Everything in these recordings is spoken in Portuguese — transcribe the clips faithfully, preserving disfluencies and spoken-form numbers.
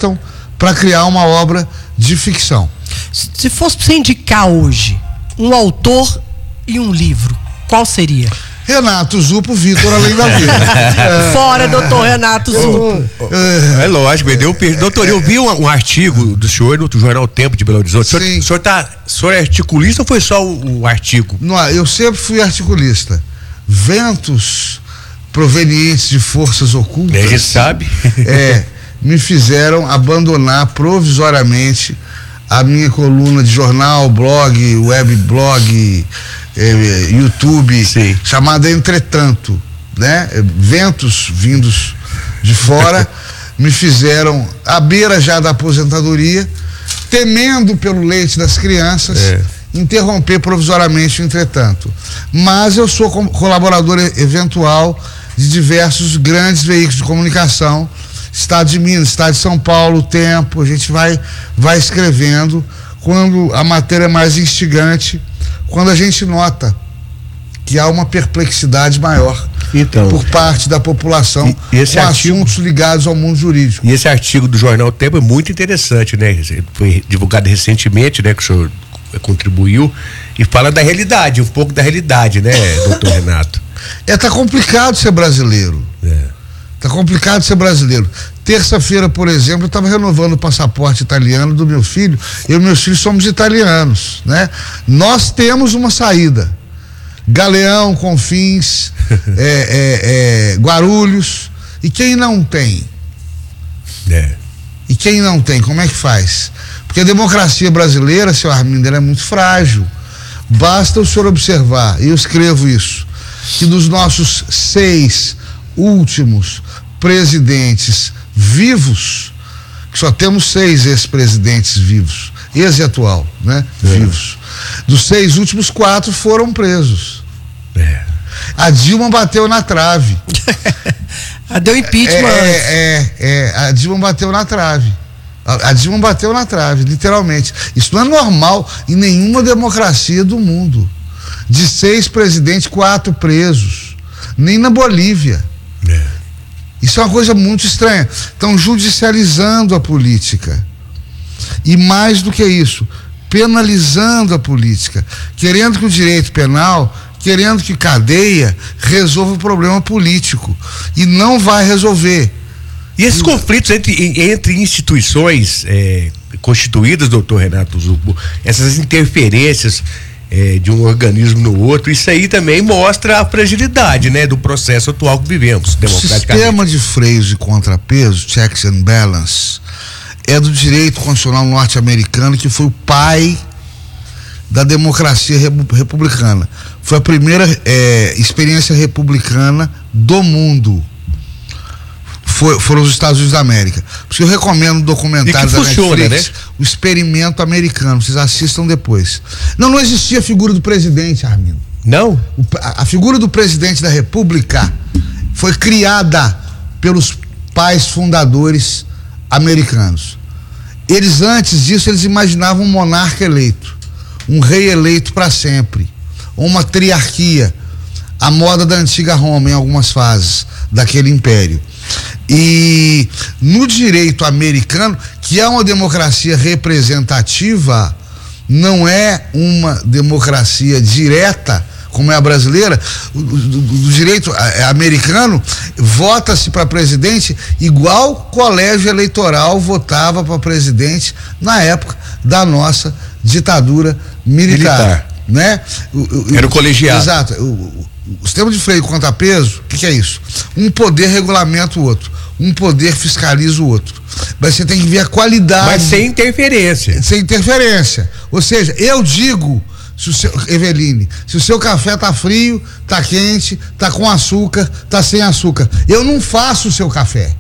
acertam para criar uma obra de ficção. Se fosse para você indicar hoje um autor e um livro, qual seria? Renato Zupo, Vitor Além da Vida. É, Fora, doutor Renato Zupo. É, é lógico, me deu per... Doutor, eu vi um, um artigo do senhor no Jornal Tempo de Belo Horizonte. O senhor, o senhor, tá, o senhor é articulista ou foi só o, o artigo? Não, eu sempre fui articulista. Ventos provenientes de forças ocultas. A gente sabe. É, me fizeram abandonar provisoriamente a minha coluna de jornal, blog, web blog, eh, YouTube, sim, chamada Entretanto, né? Ventos vindos de fora me fizeram à beira já da aposentadoria, temendo pelo leite das crianças, é. interromper provisoriamente o Entretanto. Mas eu sou colaborador eventual de diversos grandes veículos de comunicação, Estado de Minas, Estado de São Paulo, Tempo, a gente vai, vai escrevendo quando a matéria é mais instigante, quando a gente nota que há uma perplexidade maior então, por parte da população e, esse com artigo, assuntos ligados ao mundo jurídico. E esse artigo do Jornal Tempo é muito interessante, né? Foi divulgado recentemente, né? Que o senhor contribuiu e fala da realidade, um pouco da realidade, né, doutor Renato? É, tá complicado ser brasileiro. É. Tá complicado ser brasileiro. Terça-feira, por exemplo, eu estava renovando o passaporte italiano do meu filho. Eu e meus filhos somos italianos, né? Nós temos uma saída. Galeão, Confins, é, é, é, Guarulhos. E quem não tem? É. E quem não tem, como é que faz? Porque a democracia brasileira, seu Armindo, ela é muito frágil. Basta o senhor observar, e eu escrevo isso, que dos nossos seis últimos presidentes vivos, que só temos seis ex-presidentes vivos, ex e atual, né? É. Vivos. Dos seis últimos, quatro foram presos. É. A Dilma bateu na trave. A deu impeachment. É, é, é, a Dilma bateu na trave. A, a Dilma bateu na trave, literalmente. Isso não é normal em nenhuma democracia do mundo. De seis presidentes, quatro presos. Nem na Bolívia. É. Isso é uma coisa muito estranha. Estão judicializando a política. E mais do que isso, penalizando a política. Querendo que o direito penal, querendo que cadeia resolva o problema político. E não vai resolver. E esses conflitos entre, entre instituições é, constituídas, doutor Renato Zupo, essas interferências é, de um organismo no outro, isso aí também mostra a fragilidade, né, do processo atual que vivemos democraticamente. O sistema de freios e contrapesos, checks and balance, é do direito constitucional norte-americano, que foi o pai da democracia republicana. Foi a primeira é, experiência republicana do mundo. Foi, foram os Estados Unidos da América. Por isso eu recomendo o documentário da funciona, Netflix, né? O Experimento Americano. Vocês assistam depois. Não, não existia a figura do presidente, Armindo. Não? O, a, a figura do presidente da República foi criada pelos pais fundadores americanos. Eles, antes disso, eles imaginavam um monarca eleito, um rei eleito para sempre, uma triarquia, a moda da antiga Roma em algumas fases daquele império. E no direito americano, que é uma democracia representativa, não é uma democracia direta como é a brasileira. O, o, o direito americano, vota-se para presidente igual o colégio eleitoral votava para presidente na época da nossa ditadura militar, militar. Né? O, o, Era o colegiado. Exato. O, o, o sistema de freio e contrapeso, o que, que é isso? Um poder regulamenta o outro, um poder fiscaliza o outro. Mas você tem que ver a qualidade. Mas sem interferência. Sem interferência. Ou seja, eu digo, se o seu, Eveline, se o seu café tá frio, tá quente, tá com açúcar, tá sem açúcar, eu não faço o seu café.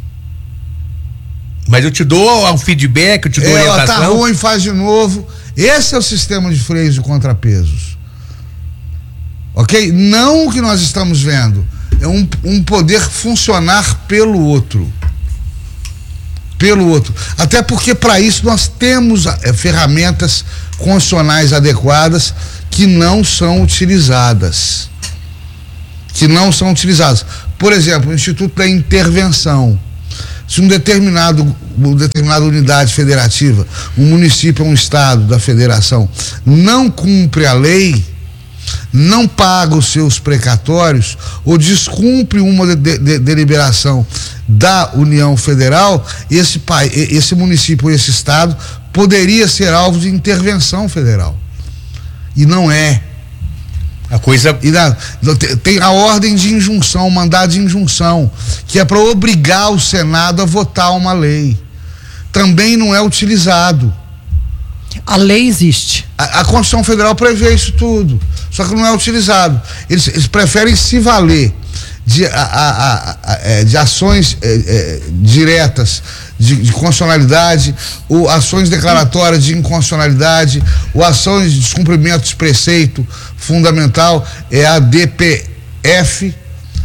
Mas eu te dou um feedback, eu te dou é, orientação. Tá ruim, faz de novo. Esse é o sistema de freios e contrapesos. Ok? Não o que nós estamos vendo. É um, um poder funcionar pelo outro. Pelo outro. Até porque para isso nós temos é, ferramentas constitucionais adequadas que não são utilizadas. Que não são utilizadas. Por exemplo, o Instituto da Intervenção. Se um determinado, uma determinada unidade federativa, um município ou um estado da federação, não cumpre a lei, não paga os seus precatórios ou descumpre uma de, de, de, deliberação da União Federal, esse, esse município ou esse estado poderia ser alvo de intervenção federal. E não é. A coisa... E na, tem a ordem de injunção, o mandado de injunção, que é para obrigar o Senado a votar uma lei. Também não é utilizado. A lei existe. A, a Constituição Federal prevê isso tudo, só que não é utilizado. Eles, eles preferem se valer de, a, a, a, de ações é, é, diretas de, de constitucionalidade, ou ações declaratórias de inconstitucionalidade, ou ações de descumprimento de preceito fundamental, é a D P F,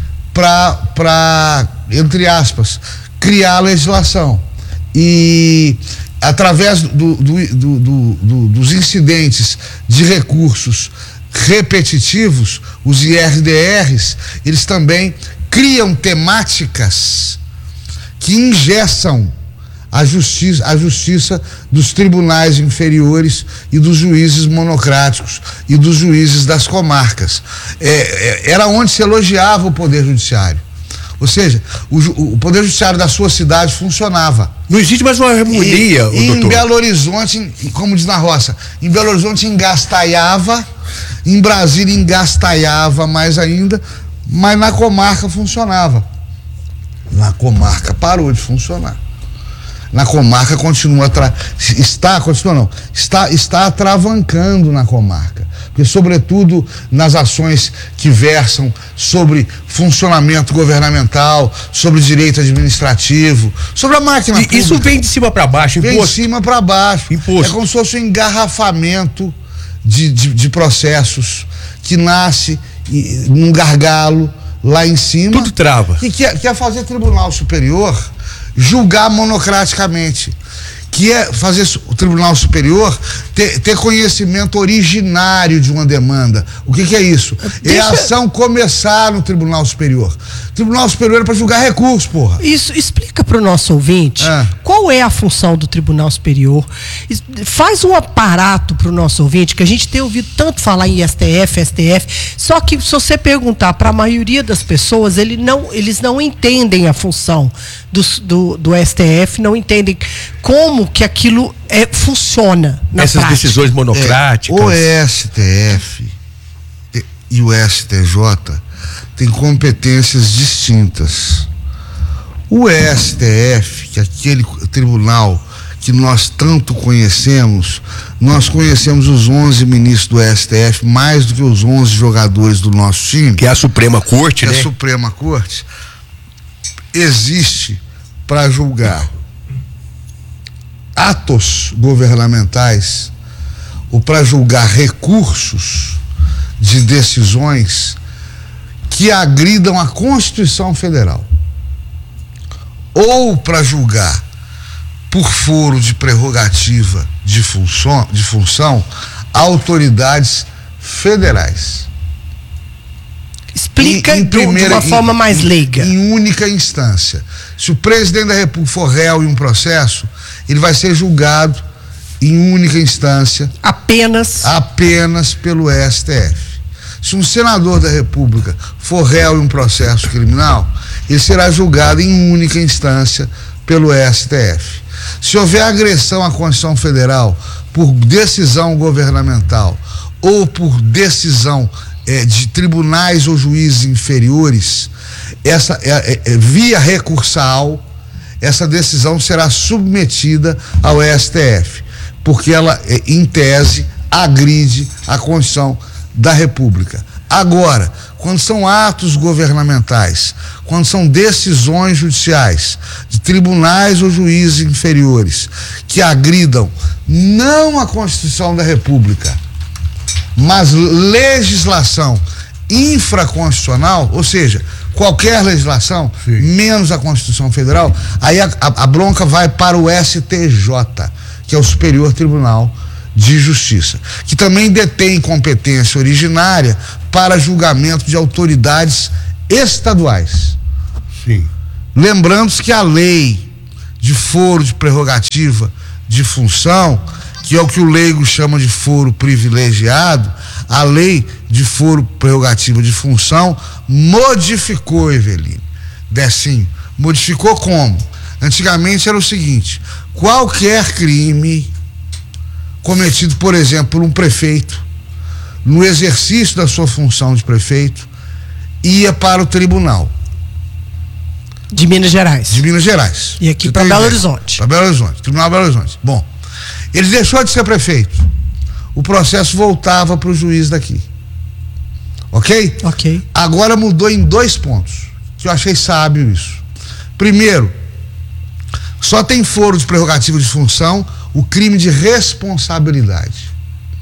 para, entre aspas, criar a legislação. E através do, do, do, do, dos incidentes de recursos repetitivos, os I R D Rs, eles também criam temáticas que engessam a justiça, a justiça dos tribunais inferiores e dos juízes monocráticos e dos juízes das comarcas. É, é, era onde se elogiava o Poder Judiciário. Ou seja, o, o Poder Judiciário da sua cidade funcionava. Não existe mais uma harmonia, e, doutor. Em Belo Horizonte, como diz na roça, em Belo Horizonte engastaiava, em Brasília engastaiava mais ainda, mas na comarca funcionava. Na comarca parou de funcionar. Na comarca continua, tra... está, continua não, está, está atravancando na comarca, porque sobretudo nas ações que versam sobre funcionamento governamental, sobre direito administrativo, sobre a máquina e, pública. Isso vem de cima para baixo, imposto. Vem de cima para baixo. Imposto. É como se fosse um engarrafamento de, de, de processos que nasce e, num gargalo lá em cima. Tudo trava. E quer, quer fazer Tribunal Superior julgar monocraticamente, que é fazer o Tribunal Superior ter, ter conhecimento originário de uma demanda. O que, que é isso? Deixa... É a ação começar no Tribunal Superior. O Tribunal Superior é para julgar recurso, porra. Isso, explica para o nosso ouvinte é. qual é a função do Tribunal Superior. Faz um aparato para o nosso ouvinte, que a gente tem ouvido tanto falar em S T F, S T F, só que se você perguntar para a maioria das pessoas, ele não, eles não entendem a função do, do, do S T F, não entendem como que aquilo é, funciona na Essas prática. Decisões monocráticas. É, o S T F e o S T J têm competências distintas. O S T F, que é aquele tribunal que nós tanto conhecemos, nós conhecemos os onze ministros do S T F mais do que os onze jogadores do nosso time. Que é a Suprema Corte, que né? É a Suprema Corte. Existe para julgar atos governamentais ou para julgar recursos de decisões que agridam a Constituição Federal, ou para julgar por foro de prerrogativa de função, de função autoridades federais. Explica em, em primeira, de uma em, forma mais em, leiga. Em única instância. Se o presidente da República for réu em um processo, ele vai ser julgado em única instância. Apenas. Apenas pelo S T F. Se um senador da República for réu em um processo criminal, ele será julgado em única instância pelo S T F. Se houver agressão à Constituição Federal por decisão governamental ou por decisão é, de tribunais ou juízes inferiores, essa é, é, via recursal, essa decisão será submetida ao S T F, porque ela, é, em tese, agride a Constituição da República. Agora, quando são atos governamentais, quando são decisões judiciais de tribunais ou juízes inferiores que agridam não a Constituição da República, mas legislação infraconstitucional, ou seja, qualquer legislação, sim, menos a Constituição Federal, aí a, a, a bronca vai para o S T J, que é o Superior Tribunal de Justiça, que também detém competência originária para julgamento de autoridades estaduais. Sim. Lembrando que a lei de foro de prerrogativa de função, que é o que o leigo chama de foro privilegiado, a lei de foro prerrogativa de função modificou, Eveline, Decinho, modificou como? Antigamente era o seguinte: qualquer crime cometido, por exemplo, por um prefeito, no exercício da sua função de prefeito, ia para o tribunal. De Minas Gerais. De Minas Gerais. E aqui para Belo Horizonte. Para Belo Horizonte, Tribunal Belo Horizonte. Bom, ele deixou de ser prefeito. O processo voltava para o juiz daqui. Ok? Ok. Agora mudou em dois pontos, que eu achei sábio isso. Primeiro, só tem foro de prerrogativa de função o crime de responsabilidade.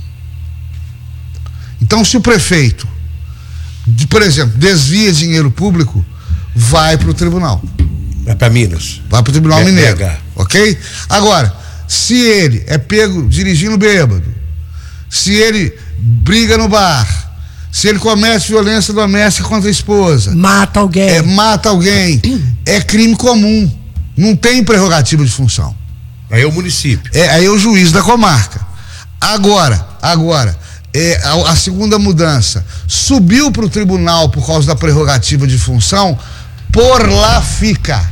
Então, se o prefeito, de, por exemplo, desvia dinheiro público, vai para o tribunal. Vai para Minas. Vai para o Tribunal é, Mineiro. É, ok? Agora, se ele é pego dirigindo bêbado, se ele briga no bar, se ele comete violência doméstica contra a esposa, mata alguém, é, mata alguém, é crime comum. Não tem prerrogativa de função. Aí é o município. É, aí é o juiz da comarca. Agora, agora, é, a, a segunda mudança, subiu para o tribunal por causa da prerrogativa de função, por lá fica.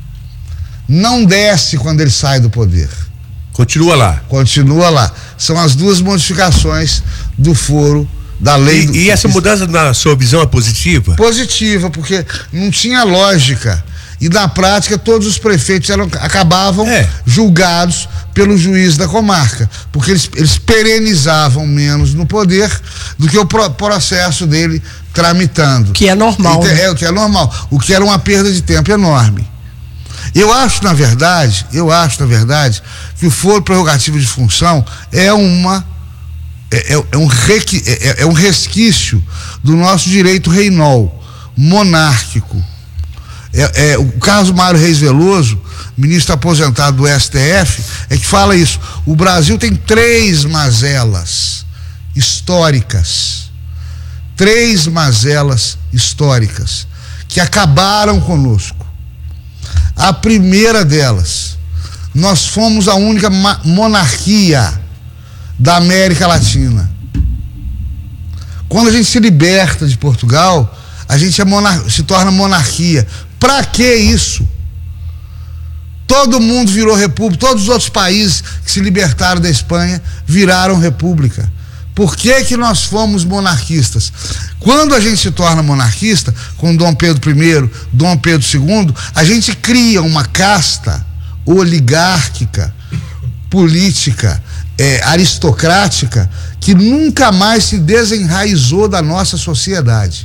Não desce quando ele sai do poder. Continua lá. Continua lá. São as duas modificações do foro da lei. E, do... e essa mudança, na sua visão, é positiva? Positiva, porque não tinha lógica. E na prática todos os prefeitos eram, acabavam é. julgados pelo juiz da comarca, porque eles, eles perenizavam menos no poder do que o pro, processo dele tramitando. Que é normal. Então, né? É o que é normal, o que era uma perda de tempo enorme. Eu acho, na verdade, eu acho, na verdade, que o foro prerrogativo de função é uma é, é, é, um, requi, é, é um resquício do nosso direito reinol, monárquico. É, é, o Carlos Mário Reis Veloso, ministro aposentado do S T F, é que fala isso. O Brasil tem três mazelas históricas, três mazelas históricas que acabaram conosco. A primeira delas, nós fomos a única monarquia da América Latina. Quando a gente se liberta de Portugal, a gente é monar- se torna monarquia. Pra que isso? Todo mundo virou república, todos os outros países que se libertaram da Espanha viraram república. Por que que nós fomos monarquistas? Quando a gente se torna monarquista, com Dom Pedro primeiro, Dom Pedro segundo, a gente cria uma casta oligárquica, política, é, aristocrática, que nunca mais se desenraizou da nossa sociedade.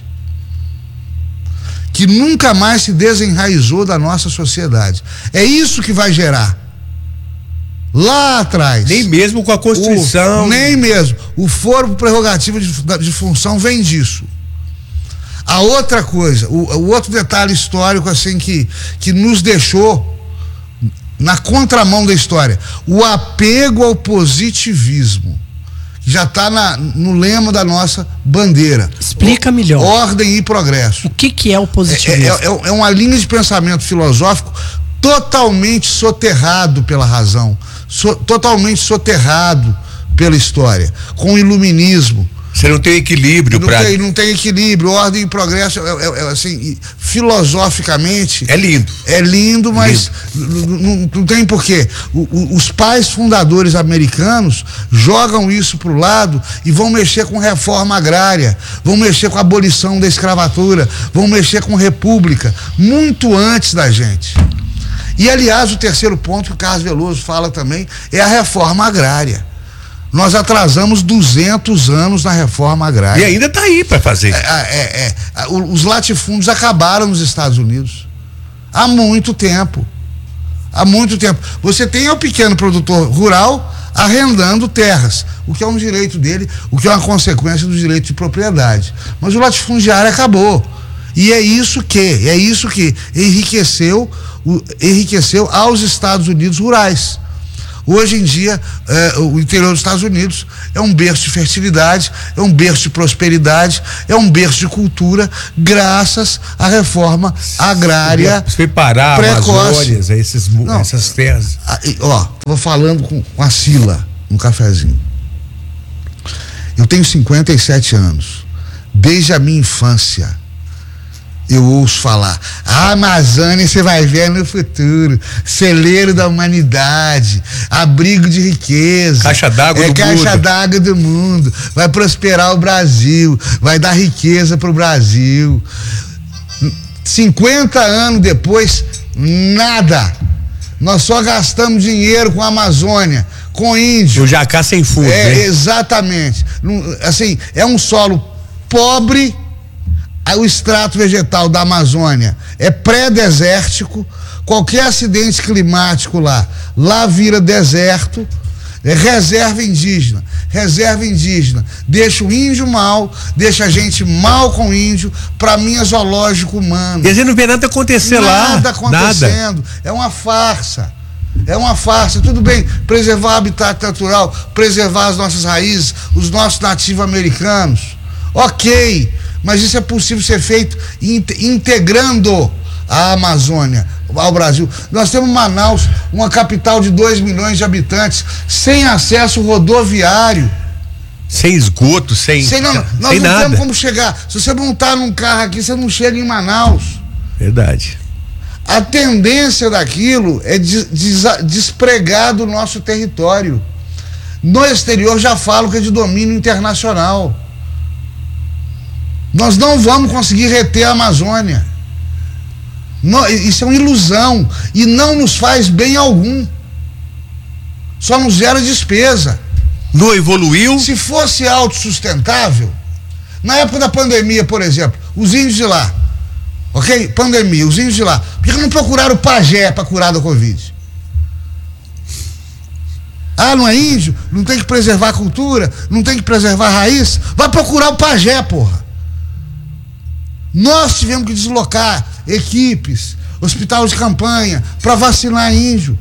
que nunca mais se desenraizou da nossa sociedade. É isso que vai gerar. Lá atrás. Nem mesmo com a Constituição. O, nem mesmo. O foro prerrogativo de, de função vem disso. A outra coisa, o, o outro detalhe histórico assim que, que nos deixou na contramão da história, o apego ao positivismo. Já está no lema da nossa bandeira. Explica melhor. Ordem e progresso. O que, que é o positivismo? É, é, é, é uma linha de pensamento filosófico totalmente soterrado pela razão, so, totalmente soterrado pela história, com o iluminismo. Você não tem equilíbrio não pra... tem, não tem equilíbrio, ordem e progresso, é, é, é, assim, filosoficamente... É lindo. É lindo, mas não, não tem porquê. O, o, os pais fundadores americanos jogam isso pro lado e vão mexer com reforma agrária, vão mexer com a abolição da escravatura, vão mexer com república, muito antes da gente. E, aliás, o terceiro ponto que o Carlos Veloso fala também é a reforma agrária. Nós atrasamos duzentos anos na reforma agrária. E ainda está aí para fazer. É, é, é, os latifúndios acabaram nos Estados Unidos há muito tempo. Há muito tempo. Você tem o pequeno produtor rural arrendando terras, o que é um direito dele, o que é uma consequência do direito de propriedade. Mas o latifundiário acabou. E é isso que, é isso que enriqueceu, enriqueceu aos Estados Unidos rurais. Hoje em dia, eh, o interior dos Estados Unidos é um berço de fertilidade, é um berço de prosperidade, é um berço de cultura, graças à reforma agrária Você foi parar precoce. A esses, Não, essas terras. Ó, vou falando com, com a Sila no cafezinho. Eu tenho cinquenta e sete anos. Desde a minha infância, eu ouço falar, a Amazônia você vai ver no futuro, celeiro da humanidade, abrigo de riqueza, caixa d'água é do caixa mundo. d'água do mundo, vai prosperar o Brasil, vai dar riqueza pro Brasil. cinquenta anos depois, nada. Nós só gastamos dinheiro com a Amazônia, com índio. O jacá sem fundo, é, né? Exatamente. Assim, é um solo pobre. O extrato vegetal da Amazônia é pré-desértico. Qualquer acidente climático lá, lá vira deserto. É reserva indígena. Reserva indígena deixa o índio mal, deixa a gente mal com o índio. Pra mim é zoológico humano. E a gente não vê nada acontecer nada lá. Nada acontecendo. É uma farsa. É uma farsa. Tudo bem, preservar o habitat natural, preservar as nossas raízes, os nossos nativos americanos. Ok. Mas isso é possível ser feito integrando a Amazônia ao Brasil. Nós temos Manaus, uma capital de dois milhões de habitantes, sem acesso rodoviário. Sem esgoto, sem, sem não, Nós sem não nada. temos como chegar. Se você montar num carro aqui, você não chega em Manaus. Verdade. A tendência daquilo é des, des, despregar do nosso território. No exterior já falo que é de domínio internacional. Nós não vamos conseguir reter a Amazônia. Não, isso é uma ilusão e não nos faz bem algum. Só nos gera despesa. Não evoluiu? Se fosse autossustentável, na época da pandemia, por exemplo, os índios de lá, ok? Pandemia, os índios de lá, por que não procuraram o pajé para curar da Covid? Ah, não é índio? Não tem que preservar a cultura? Não tem que preservar a raiz? Vai procurar o pajé, porra. Nós tivemos que deslocar equipes, hospital de campanha, para vacinar índio.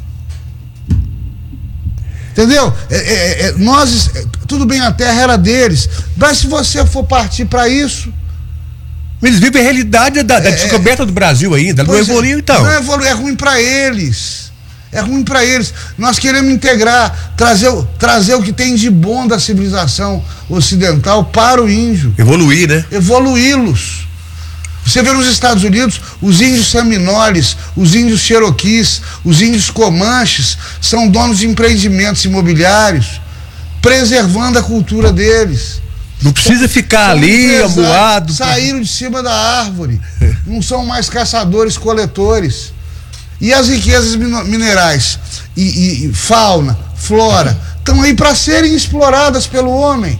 Entendeu? É, é, é, nós, é, tudo bem, a terra era deles, mas se você for partir para isso... Eles vivem a realidade da, da é, descoberta do Brasil ainda, não evoluiu então. Não evoluiu, é ruim para eles. É ruim para eles. Nós queremos integrar, trazer, trazer o que tem de bom da civilização ocidental para o índio. Evoluir, né? Evoluí-los. Você vê nos Estados Unidos, os índios seminóis, os índios cheroquis, os índios comanches são donos de empreendimentos imobiliários, preservando a cultura deles. Não precisa ficar ali, amuado. Saíram de cima da árvore. Não são mais caçadores-coletores. E as riquezas minerais e, e, e fauna, flora, estão aí para serem exploradas pelo homem.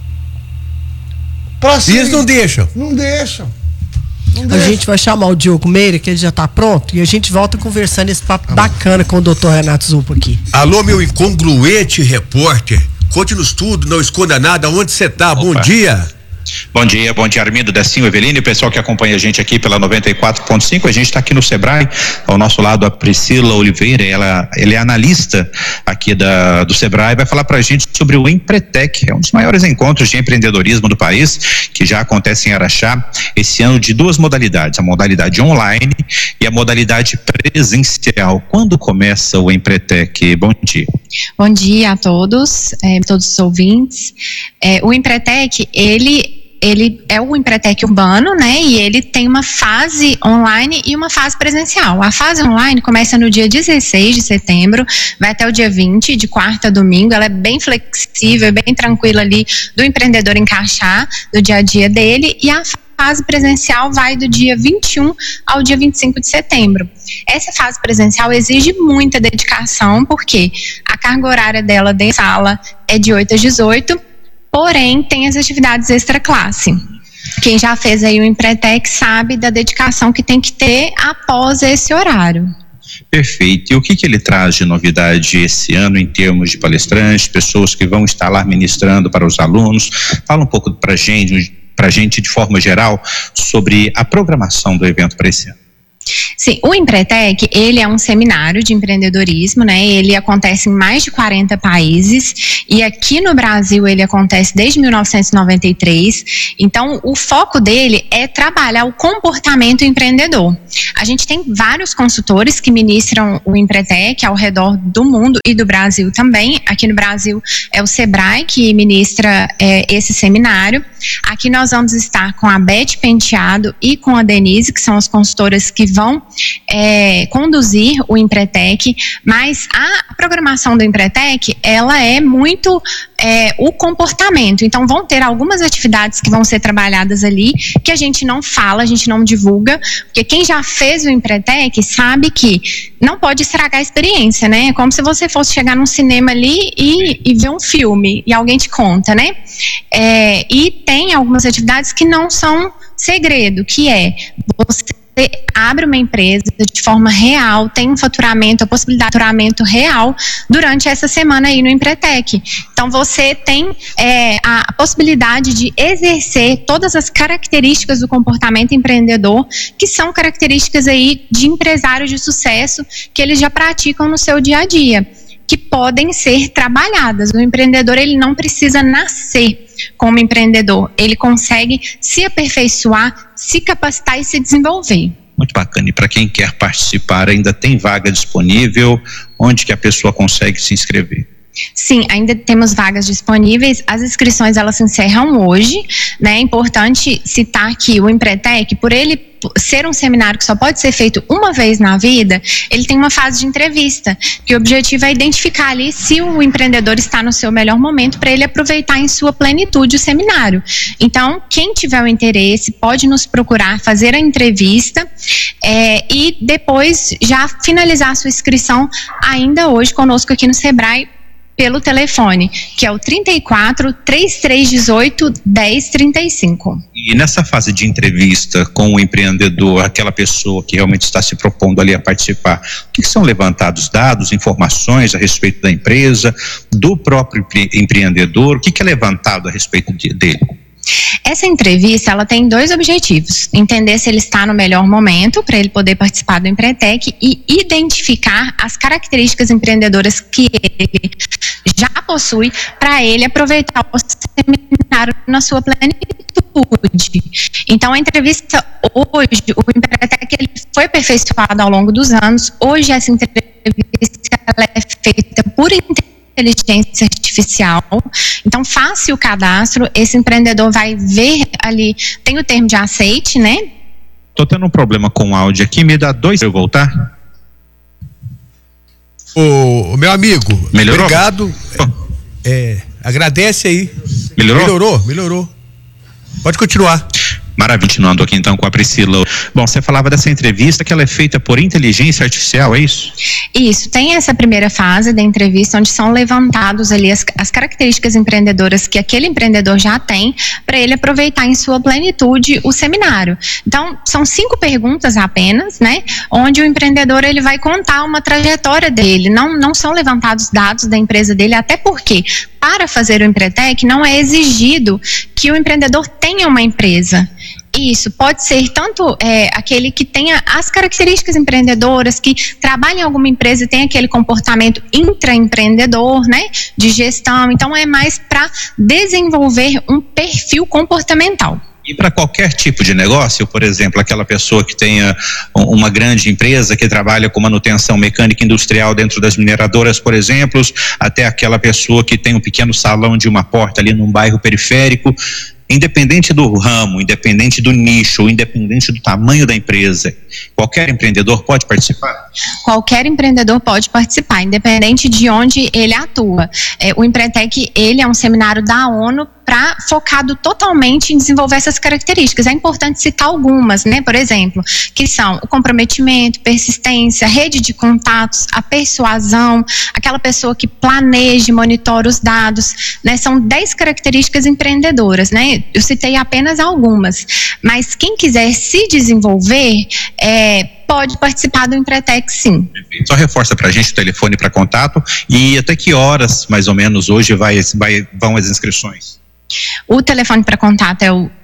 Pra E serem... eles não deixam? Não deixam. Não A deixam. gente vai chamar o Diogo Meira, que ele já está pronto, e a gente volta conversando esse papo tá bacana com o doutor Renato Zupo aqui. Alô, meu incongruente repórter. Conte-nos tudo, não esconda nada. Onde você está? Bom dia. Bom dia, bom dia, Armindo, Decinho, Eveline, o pessoal que acompanha a gente aqui pela noventa e quatro ponto cinco. A gente está aqui no Sebrae, ao nosso lado a Priscila Oliveira, ela, ela é analista aqui da, do Sebrae, vai falar para a gente sobre o Empretec, é um dos maiores encontros de empreendedorismo do país, que já acontece em Araxá, esse ano de duas modalidades, a modalidade online e a modalidade presencial. Quando começa o Empretec? Bom dia. Bom dia a todos, eh, todos os ouvintes. Eh, o Empretec, ele ele é o Empretec urbano, né, e ele tem uma fase online e uma fase presencial. A fase online começa no dia dezesseis de setembro, vai até o dia vinte, de quarta a domingo. Ela é bem flexível, bem tranquila ali do empreendedor encaixar no dia a dia dele, e a fase presencial vai do dia vinte e um ao dia vinte e cinco de setembro. Essa fase presencial exige muita dedicação, porque a carga horária dela dentro da sala é de oito às dezoito, porém tem as atividades extra classe. Quem já fez aí o Empretec sabe da dedicação que tem que ter após esse horário. Perfeito. E o que que ele traz de novidade esse ano em termos de palestrantes, pessoas que vão estar lá ministrando para os alunos? Fala um pouco para a gente, para a gente de forma geral, sobre a programação do evento para esse ano. Sim, o Empretec, ele é um seminário de empreendedorismo, né? Ele acontece em mais de quarenta países e aqui no Brasil ele acontece desde mil novecentos e noventa e três. Então, o foco dele é trabalhar o comportamento empreendedor. A gente tem vários consultores que ministram o Empretec ao redor do mundo e do Brasil também. Aqui no Brasil é o Sebrae que ministra é, esse seminário. Aqui nós vamos estar com a Beth Penteado e com a Denise, que são as consultoras que vão é, conduzir o Empretec, mas a programação do Empretec, ela é muito é, o comportamento. Então vão ter algumas atividades que vão ser trabalhadas ali, que a gente não fala, a gente não divulga, porque quem já fez o Empretec sabe que não pode estragar a experiência, né? É como se você fosse chegar num cinema ali e, e ver um filme e alguém te conta, né? É, e tem algumas atividades que não são segredo, que é você abre uma empresa de forma real, tem um faturamento, a possibilidade de faturamento real durante essa semana aí no Empretec. Então você tem é, a possibilidade de exercer todas as características do comportamento empreendedor, que são características aí de empresários de sucesso que eles já praticam no seu dia a dia, que podem ser trabalhadas. O empreendedor, ele não precisa nascer como empreendedor, ele consegue se aperfeiçoar, se capacitar e se desenvolver. Muito bacana. E para quem quer participar, ainda tem vaga disponível? Onde que a pessoa consegue se inscrever? Sim, ainda temos vagas disponíveis. As inscrições, elas se encerram hoje, né? É importante citar que o Empretec, por ele ser um seminário que só pode ser feito uma vez na vida, ele tem uma fase de entrevista, que o objetivo é identificar ali se o empreendedor está no seu melhor momento para ele aproveitar em sua plenitude o seminário. Então, quem tiver o interesse pode nos procurar, fazer a entrevista é, e depois já finalizar a sua inscrição ainda hoje conosco aqui no Sebrae, pelo telefone, que é o trinta e quatro, trinta e três dezoito, dez trinta e cinco. E nessa fase de entrevista com o empreendedor, aquela pessoa que realmente está se propondo ali a participar, o que são levantados dados, informações a respeito da empresa, do próprio empreendedor, o que, que é levantado a respeito de, dele? Essa entrevista, ela tem dois objetivos: entender se ele está no melhor momento para ele poder participar do Empretec e identificar as características empreendedoras que ele já possui para ele aproveitar o seminário na sua plenitude. Então, a entrevista hoje, o Empretec, ele foi aperfeiçoado ao longo dos anos. Hoje, essa entrevista ela é feita por inteligência artificial. Então, faça o cadastro, esse empreendedor vai ver ali, tem o termo de aceite, né? Tô tendo um problema com o áudio aqui, me dá dois para eu voltar? O meu amigo, melhorou? Obrigado. Oh. É, agradece aí. Melhorou? Melhorou, melhorou. Pode continuar. Maravilha, continuando aqui então com a Priscila. Bom, você falava dessa entrevista que ela é feita por inteligência artificial, é isso? Isso, tem essa primeira fase da entrevista onde são levantados ali as, as características empreendedoras que aquele empreendedor já tem para ele aproveitar em sua plenitude o seminário. Então, são cinco perguntas apenas, né? Onde o empreendedor ele vai contar uma trajetória dele, não, não são levantados dados da empresa dele, até porque para fazer o Empretec não é exigido que o empreendedor tenha uma empresa. Isso, pode ser tanto é, aquele que tenha as características empreendedoras, que trabalha em alguma empresa e tem aquele comportamento intraempreendedor, né, de gestão. Então é mais para desenvolver um perfil comportamental. E para qualquer tipo de negócio, por exemplo, aquela pessoa que tenha uma grande empresa que trabalha com manutenção mecânica industrial dentro das mineradoras, por exemplo, até aquela pessoa que tem um pequeno salão de uma porta ali num bairro periférico, independente do ramo, independente do nicho, independente do tamanho da empresa, qualquer empreendedor pode participar? Qualquer empreendedor pode participar, independente de onde ele atua. É, o Empretec, ele é um seminário da ONU para focado totalmente em desenvolver essas características. É importante citar algumas, né? Por exemplo, que são o comprometimento, persistência, rede de contatos, a persuasão, aquela pessoa que planeja e monitora os dados, né? São dez características empreendedoras, né? Eu citei apenas algumas, mas quem quiser se desenvolver, é, pode participar do Empretec, sim. Só reforça para a gente o telefone para contato e até que horas, mais ou menos, hoje vai, vai, vão as inscrições? O telefone para contato é o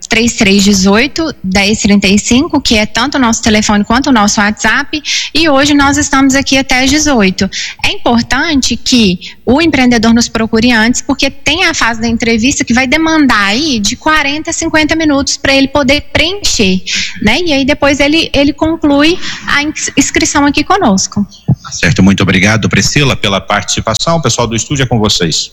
três três um oito, um zero três cinco, que é tanto o nosso telefone quanto o nosso WhatsApp, e hoje nós estamos aqui até às dezoito. É importante que o empreendedor nos procure antes, porque tem a fase da entrevista que vai demandar aí de quarenta a cinquenta minutos para ele poder preencher, né? E aí depois ele, ele conclui a inscrição aqui conosco. Certo, muito obrigado, Priscila, pela participação. O pessoal do estúdio é com vocês.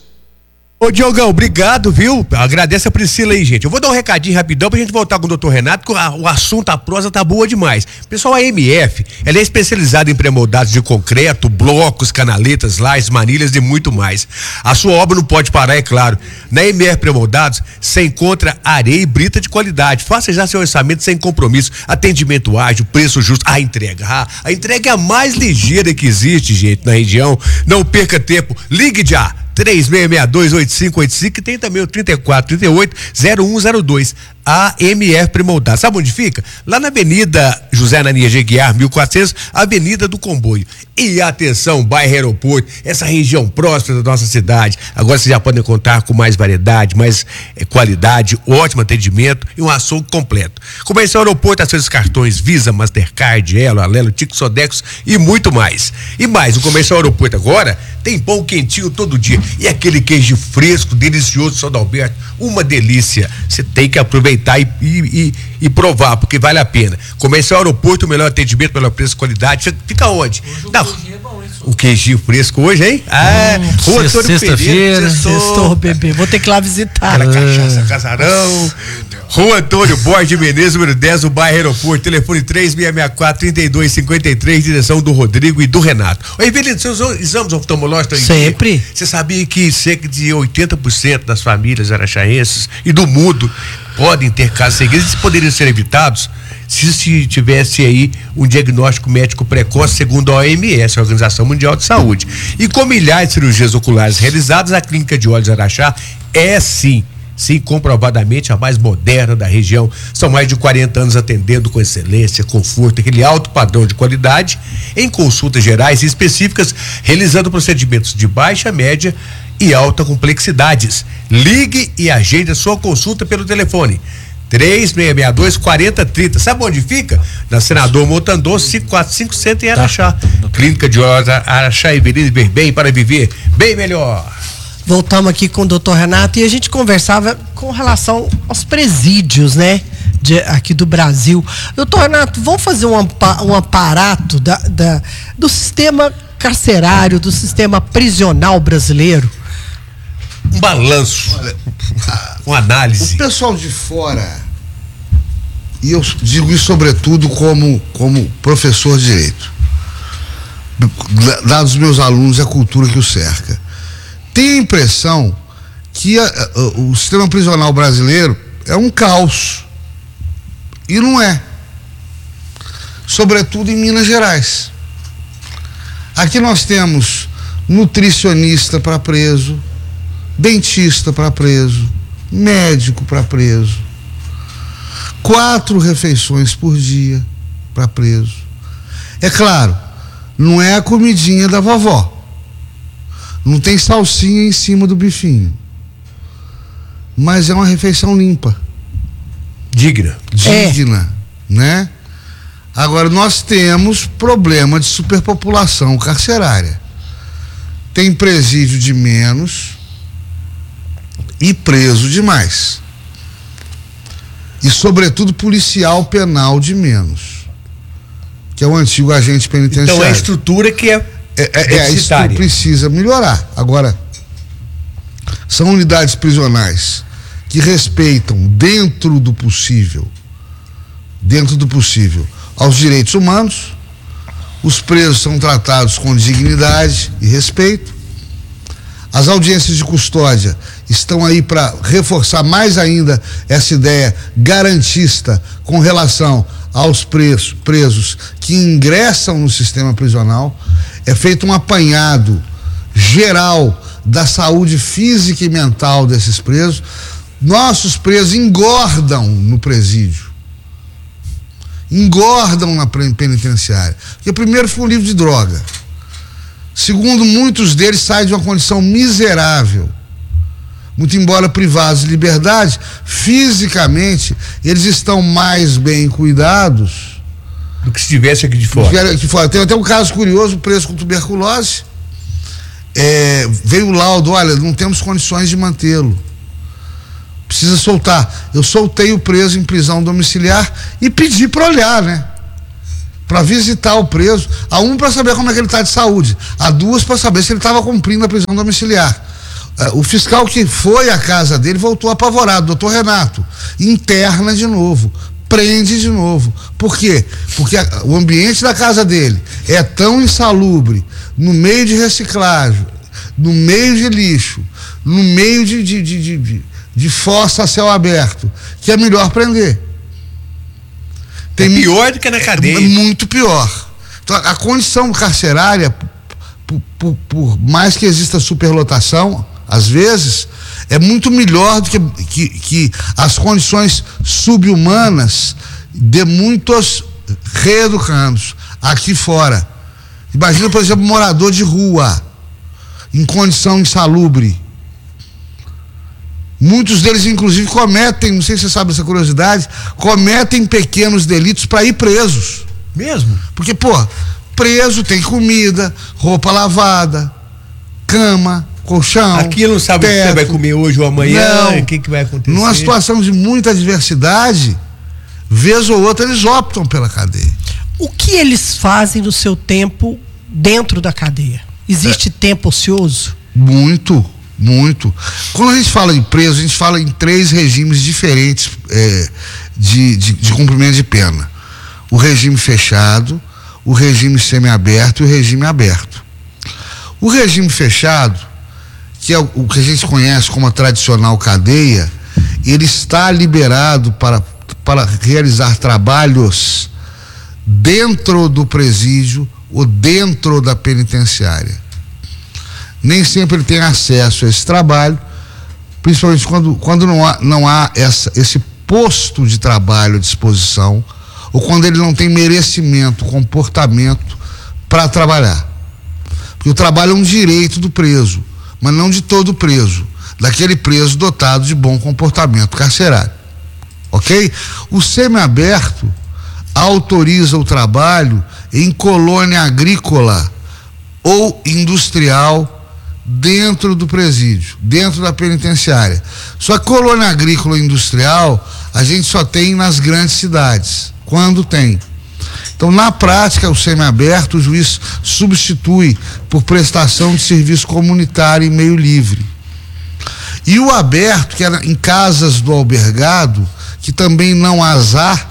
Ô Diogão, obrigado, viu? Agradeço a Priscila aí, gente. Eu vou dar um recadinho rapidão pra gente voltar com o doutor Renato, que o assunto, a prosa tá boa demais. Pessoal, a M F, ela é especializada em pré-moldados de concreto, blocos, canaletas, lajes, manilhas e muito mais. A sua obra não pode parar, é claro. Na M F Pré-Moldados, você encontra areia e brita de qualidade. Faça já seu orçamento sem compromisso. Atendimento ágil, preço justo. A entrega, ah, a entrega é a mais ligeira que existe, gente, na região. Não perca tempo. Ligue já. três seis seis dois, oito cinco oito cinco, e tem também o trinta e quatro, trinta e oito, zero um zero dois. A M F Pré-Moldado. Sabe onde fica? Lá na Avenida José Ananias de Aguiar, mil e quatrocentos, Avenida do Comboio. E atenção, bairro Aeroporto, essa região próxima da nossa cidade. Agora vocês já podem contar com mais variedade, mais eh, qualidade, ótimo atendimento e um açougue completo. Comercial Aeroporto, acessos cartões Visa, Mastercard, Elo, Alelo, Tico Sodexo e muito mais. E mais, o Comercial Aeroporto agora tem pão quentinho todo dia. E aquele queijo fresco, delicioso, São Dalberto, uma delícia. Você tem que aproveitar e, e, e provar, porque vale a pena. Comercial Aeroporto, o melhor atendimento, melhor preço, qualidade. Fica onde? Hoje Não, o queijinho é bom, hein? O queijinho fresco hoje, hein? Ah, hum, Rua Antônio Pereira, sextou, bebê. Vou ter que ir lá visitar. Aquela cachaça, casarão. Rua Antônio Borges Menezes, número dez, o bairro Aeroporto. Telefone três seis seis quatro, três dois cinco três, direção do Rodrigo e do Renato. Ô, Evelino, seus exames oftalmológicos estão em dia? Sempre. Você sabia que cerca de oitenta por cento das famílias araxaenses e do mundo podem ter casos seguidos, e poderiam ser evitados se se tivesse aí um diagnóstico médico precoce, segundo a O M S, a Organização Mundial de Saúde. E com milhares de cirurgias oculares realizadas, a Clínica de Olhos Araxá é sim Sim, comprovadamente a mais moderna da região. São mais de quarenta anos atendendo com excelência, conforto, aquele alto padrão de qualidade, em consultas gerais e específicas, realizando procedimentos de baixa, média e alta complexidades. Ligue e agende a sua consulta pelo telefone três seis seis dois, quatro zero três zero. Sabe onde fica? Na Senador Motandô, cinco quatro cinco, Centro em Araxá. Tá. Clínica de Olhos Araxá e Avenida Ver Bem para viver bem melhor. Voltamos aqui com o doutor Renato e a gente conversava com relação aos presídios, né? De, aqui do Brasil. Doutor Renato, vamos fazer um, um aparato da, da, do sistema carcerário, do sistema prisional brasileiro? Um balanço, uma análise. O pessoal de fora, e eu digo isso sobretudo como, como professor de direito, dados os meus alunos e a cultura que o cerca, tem a impressão que a, a, o sistema prisional brasileiro é um caos. E não é. Sobretudo em Minas Gerais. Aqui nós temos nutricionista para preso, dentista para preso, médico para preso, quatro refeições por dia para preso. É claro, não é a comidinha da vovó. Não tem salsinha em cima do bifinho. Mas é uma refeição limpa. Digna. Digna, é. Né? Agora, nós temos problema de superpopulação carcerária. Tem presídio de menos e preso de mais. E, sobretudo, policial penal de menos. Que é o antigo agente penitenciário. Então, é a estrutura que é É, é, é isso que precisa melhorar. Agora, são unidades prisionais que respeitam dentro do possível, dentro do possível, aos direitos humanos. Os presos são tratados com dignidade e respeito. As audiências de custódia estão aí para reforçar mais ainda essa ideia garantista com relação aos presos, presos que ingressam no sistema prisional. É feito um apanhado geral da saúde física e mental desses presos. Nossos presos engordam no presídio. Engordam na penitenciária. Porque primeiro foi um livro de droga. Segundo, muitos deles saem de uma condição miserável. Muito embora privados de liberdade, fisicamente eles estão mais bem cuidados do que se estivesse aqui de fora. Aqui fora. Tem até um caso curioso, preso com tuberculose. É, veio o laudo, olha, não temos condições de mantê-lo. Precisa soltar. Eu soltei o preso em prisão domiciliar e pedi para olhar, né? Para visitar o preso. A um, para saber como é que ele está de saúde. A duas, para saber se ele estava cumprindo a prisão domiciliar. O fiscal que foi à casa dele voltou apavorado, doutor Renato. Interna de novo. Prende de novo. Por quê? Porque a, o ambiente da casa dele é tão insalubre, no meio de reciclagem, no meio de lixo, no meio de, de, de, de, de, de fossa a céu aberto, que é melhor prender. Tem é pior do que na cadeia. É muito pior. Então, a condição carcerária, por, por, por mais que exista superlotação, às vezes, é muito melhor do que, que, que as condições subhumanas de muitos reeducandos aqui fora. Imagina, por exemplo, um morador de rua, em condição insalubre. Muitos deles, inclusive, cometem, não sei se você sabe essa curiosidade, cometem pequenos delitos para ir presos. Mesmo? Porque, pô, preso tem comida, roupa lavada, cama, colchão. Aqui ele não sabe teto. O que você vai comer hoje ou amanhã, o que, que vai acontecer. Numa situação de muita adversidade, vez ou outra eles optam pela cadeia. O que eles fazem no seu tempo dentro da cadeia? Existe é. tempo ocioso? Muito, muito. Quando a gente fala em preso, a gente fala em três regimes diferentes é, de, de, de cumprimento de pena. O regime fechado, o regime semiaberto e o regime aberto. O regime fechado, que é o, o que a gente conhece como a tradicional cadeia, ele está liberado para, para realizar trabalhos dentro do presídio ou dentro da penitenciária. Nem sempre ele tem acesso a esse trabalho, principalmente quando, quando não há, não há essa, esse posto de trabalho à disposição, ou quando ele não tem merecimento, comportamento para trabalhar. Porque o trabalho é um direito do preso, mas não de todo preso, daquele preso dotado de bom comportamento carcerário. Ok? O semiaberto autoriza o trabalho em colônia agrícola ou industrial dentro do presídio, dentro da penitenciária. Só que colônia agrícola ou industrial a gente só tem nas grandes cidades, quando tem. Então, na prática, o semiaberto, o juiz substitui por prestação de serviço comunitário em meio livre. E o aberto, que é em casas do albergado, que também não há azar,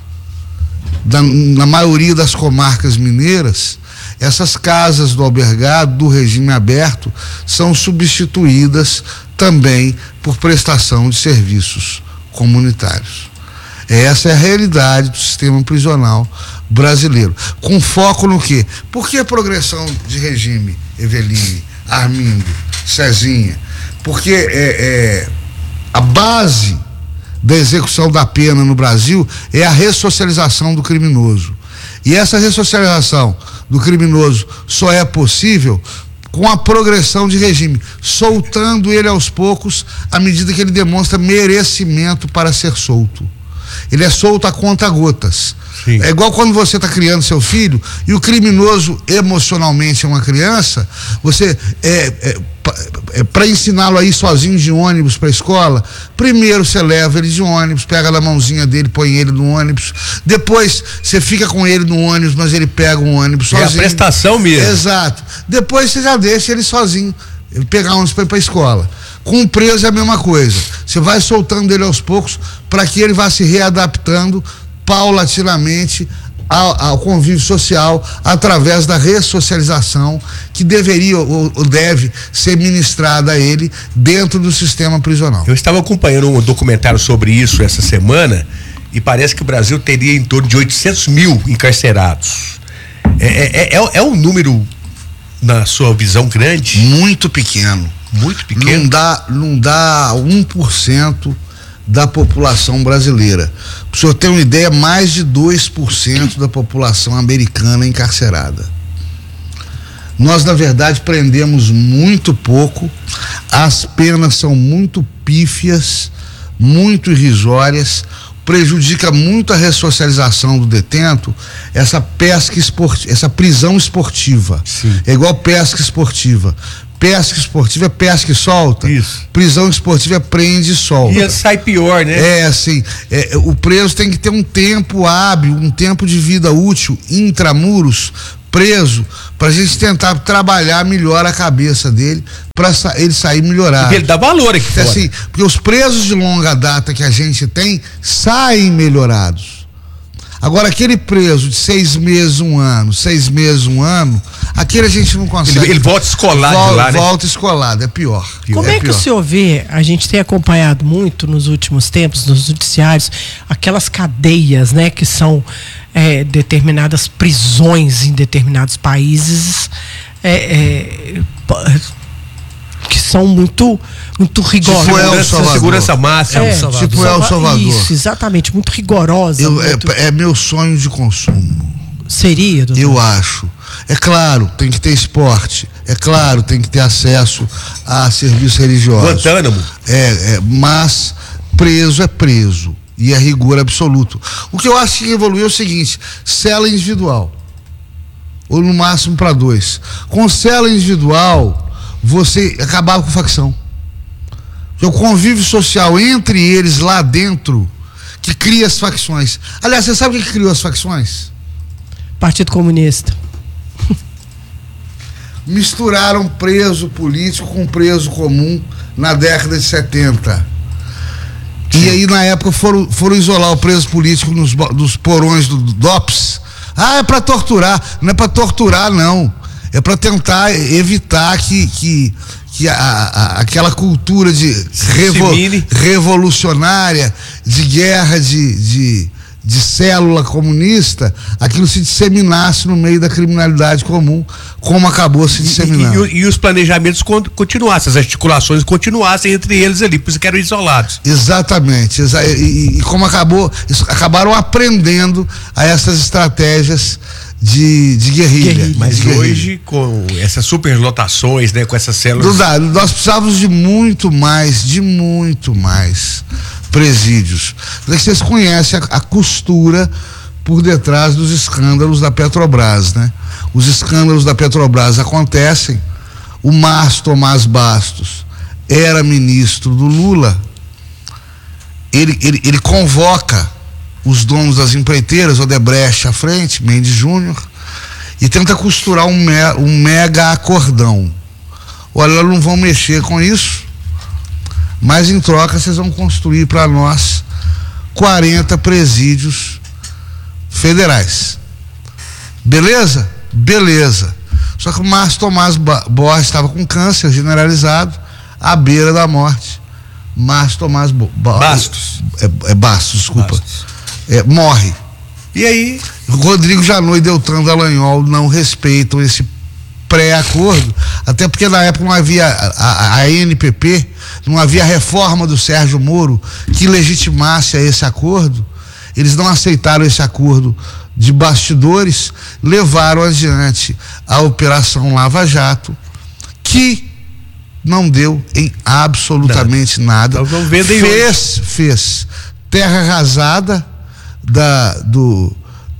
da, na maioria das comarcas mineiras, essas casas do albergado, do regime aberto, são substituídas também por prestação de serviços comunitários. Essa é a realidade do sistema prisional brasileiro. Com foco no quê? Por que a progressão de regime, Eveline, Armindo, Cezinha? Porque é, é, a base da execução da pena no Brasil é a ressocialização do criminoso. E essa ressocialização do criminoso só é possível com a progressão de regime, soltando ele aos poucos à medida que ele demonstra merecimento para ser solto. Ele é solto a conta-gotas. É igual quando você está criando seu filho e o criminoso emocionalmente é uma criança, você é, é, é, para ensiná-lo a ir sozinho de ônibus para a escola, primeiro você leva ele de ônibus, pega na mãozinha dele, põe ele no ônibus, depois você fica com ele no ônibus, mas ele pega um ônibus sozinho. É a prestação mesmo. Exato. Depois você já deixa ele sozinho, pegar ônibus para ir para a escola. Com o preso é a mesma coisa. Você vai soltando ele aos poucos para que ele vá se readaptando paulatinamente ao, ao convívio social através da ressocialização que deveria ou, ou deve ser ministrada a ele dentro do sistema prisional. Eu estava acompanhando um documentário sobre isso essa semana e parece que o Brasil teria em torno de oitocentos mil encarcerados. É, é, é, é um número, na sua visão, grande? Muito pequeno. Muito pequeno? Não dá, não dá um por cento da população brasileira. Para o senhor ter uma ideia, mais de dois por cento da população americana encarcerada. Nós, na verdade, prendemos muito pouco, as penas são muito pífias, muito irrisórias, prejudica muito a ressocialização do detento, essa pesca esportiva, essa prisão esportiva. Sim. É igual pesca esportiva. Pesca esportiva é pesca e solta. Isso. Prisão esportiva é prende e solta. E sai pior, né? É assim, é, o preso tem que ter um tempo hábil, um tempo de vida útil, intramuros, preso, pra gente tentar trabalhar melhor a cabeça dele, pra sa- ele sair melhorado. Porque ele dá valor aqui Porque, fora. assim, porque os presos de longa data que a gente tem saem melhorados. Agora, aquele preso de seis meses, um ano, seis meses, um ano, aquele a gente não consegue. Ele, ele volta escolado Vol- de lá, né? Volta escolado, é pior. Como é, que pior. o senhor vê, a gente tem acompanhado muito nos últimos tempos, nos judiciários, aquelas cadeias, né, que são é, determinadas prisões em determinados países, é, é, que são muito, muito rigorosas. Tipo El Segurança, Salvador. segurança máxima. É, Salvador. tipo El Salvador. Isso, exatamente, muito rigorosa. Eu- muito- é, é meu sonho de consumo. Seria, doutor? Eu acho. É claro, tem que ter esporte. É claro, tem que ter acesso a serviços religiosos. Guantánamo. É, é, mas preso é preso. E é rigor absoluto. O que eu acho que evoluiu é o seguinte: cela individual. Ou no máximo para dois. Com cela individual, você acabava com facção. O convívio social entre eles lá dentro que cria as facções. Aliás, você sabe o que criou as facções? Partido Comunista. Misturaram preso político com preso comum na década de setenta. E aí, na época, foram, foram isolar o preso político nos, bo- nos porões do, do D O P S. Ah, é para torturar. Não é para torturar, não. É para tentar evitar que, que, que a, a, aquela cultura de revo, dissemine. revolucionária, de guerra de, de, de célula comunista, aquilo se disseminasse no meio da criminalidade comum, como acabou se E, disseminando. e- e os planejamentos con- continuassem, as articulações continuassem entre eles ali, por isso que eram isolados. Exatamente, exa- e, e- e como acabou, isso- acabaram aprendendo a essas estratégias de, de guerrilha. Guerrilha. Mas de guerrilha. hoje, com essas superlotações, né, com essas Não células. dá, nós precisávamos de muito mais, de muito mais presídios. Vocês conhecem a, a costura por detrás dos escândalos da Petrobras, né? Os escândalos da Petrobras acontecem. O Márcio Tomás Bastos era ministro do Lula. Ele, ele, ele convoca os donos das empreiteiras, Odebrecht à frente, Mendes Júnior, e tenta costurar um, me, um mega acordão. Olha, não vão mexer com isso, mas em troca vocês vão construir para nós quarenta presídios federais. Beleza? Beleza. Só que o Márcio Tomás Ba- Borges estava com câncer generalizado, à beira da morte. Márcio Tomás Bo- Ba- Bastos. É, é Bastos, desculpa. Bastos. É, morre. E aí? Rodrigo Janot e Deltan Dallagnol não respeitam esse pré-acordo, até porque na época não havia a, a, a N P P, não havia a reforma do Sérgio Moro que legitimasse esse acordo. Eles não aceitaram esse acordo de bastidores, levaram adiante a Operação Lava Jato, que não deu em absolutamente nada. Nós vamos vendo aí fez, fez terra arrasada da, do,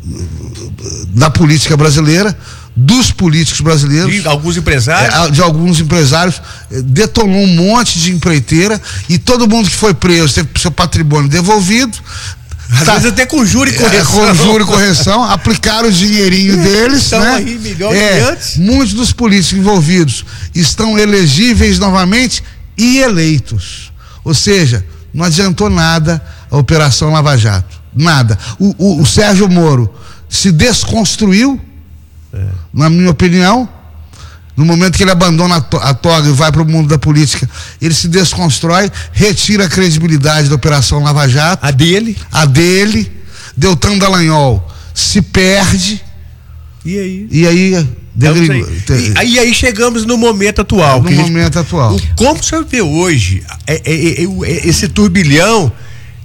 da política brasileira, dos políticos brasileiros, De alguns empresários. é, de alguns empresários, eh, detonou um monte de empreiteira e todo mundo que foi preso teve seu patrimônio devolvido. Às Tá- vezes até com juro e é, correção. com juro e correção, aplicaram o dinheirinho deles, Estão né? aí melhor É, que antes. muitos dos políticos envolvidos estão elegíveis novamente e eleitos. Ou seja, não adiantou nada a Operação Lava Jato. Nada. O, o, o Sérgio Moro se desconstruiu, É. na minha opinião. No momento que ele abandona a, to a toga e vai para o mundo da política, ele se desconstrói, retira a credibilidade da Operação Lava Jato, A dele. a dele. Deltan Dallagnol se perde, E aí? e aí degringou- Estamos aí. E, e aí chegamos no momento atual. no que a gente- momento atual. o, como o senhor vê hoje é, é, é, é, esse turbilhão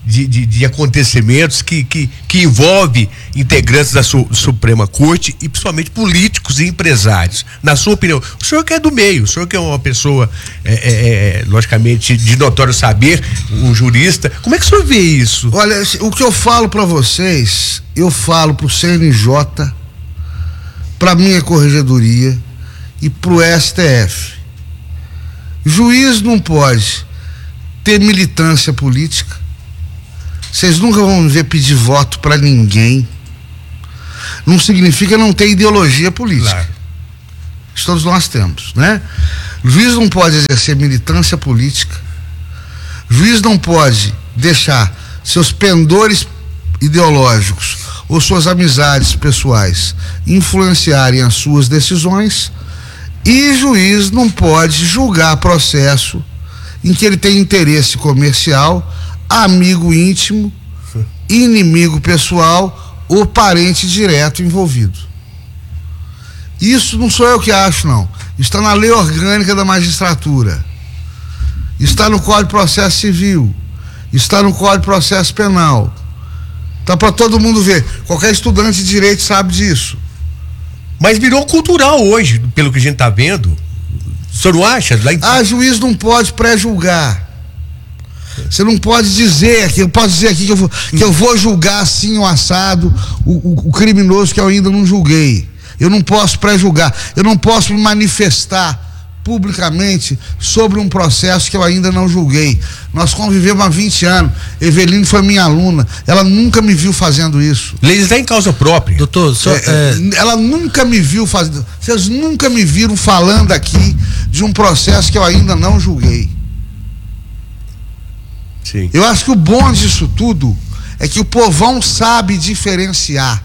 de, de, de acontecimentos que, que, que envolve integrantes da su, Suprema Corte e principalmente políticos e empresários. Na sua opinião, o senhor que é do meio, o senhor que é uma pessoa, é, é, logicamente, de notório saber, um jurista, como é que o senhor vê isso? Olha, o que eu falo para vocês, eu falo pro C N J, pra minha corregedoria e pro S T F. Juiz não pode ter militância política. Vocês nunca vão ver pedir voto para ninguém. Não significa não ter ideologia política. Claro. Isso todos nós temos, né? Juiz não pode exercer militância política. Juiz não pode deixar seus pendores ideológicos ou suas amizades pessoais influenciarem as suas decisões. E juiz não pode julgar processo em que ele tem interesse comercial, amigo íntimo, inimigo pessoal ou parente direto envolvido. Isso não sou eu que acho, não. Está na lei orgânica da magistratura. Está no Código de Processo Civil. Está no Código de Processo Penal. Está para todo mundo ver. Qualquer estudante de direito sabe disso. Mas virou cultural hoje, pelo que a gente está vendo. O senhor não acha? Lá em... Ah, juiz não pode pré-julgar. Você não pode dizer aqui, eu posso dizer aqui que eu vou, que eu vou julgar assim o assado, o, o, o criminoso que eu ainda não julguei. Eu não posso pré-julgar, eu não posso me manifestar publicamente sobre um processo que eu ainda não julguei. Nós convivemos há vinte anos, Eveline foi minha aluna, ela nunca me viu fazendo isso. Leis em causa própria. Doutor, só, é, é... ela nunca me viu fazendo, vocês nunca me viram falando aqui de um processo que eu ainda não julguei. Sim. Eu acho que o bom disso tudo é que o povão sabe diferenciar